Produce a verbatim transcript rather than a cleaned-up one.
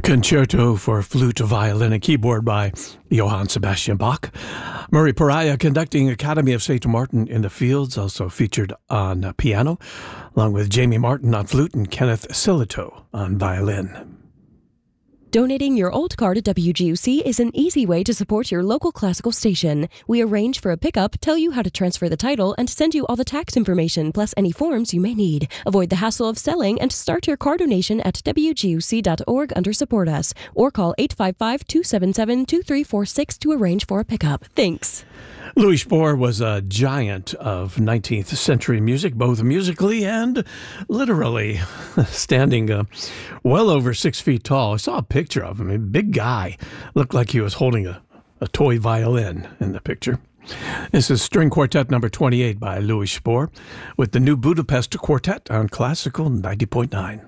Concerto for Flute, Violin, and Keyboard by Johann Sebastian Bach. Murray Pariah conducting Academy of Saint Martin in the Fields, also featured on piano, along with Jamie Martin on flute and Kenneth Silito on violin. Donating your old car to W G U C is an easy way to support your local classical station. We arrange for a pickup, tell you how to transfer the title, and send you all the tax information, plus any forms you may need. Avoid the hassle of selling and start your car donation at W G U C dot org under Support Us, or call eight five five, two seven seven, two three four six to arrange for a pickup. Thanks. Louis Spohr was a giant of nineteenth century music, both musically and literally, standing uh, well over six feet tall. I saw a picture of him, a big guy. Looked like he was holding a, a toy violin in the picture. This is String Quartet number twenty-eight by Louis Spohr with the New Budapest Quartet on Classical ninety point nine.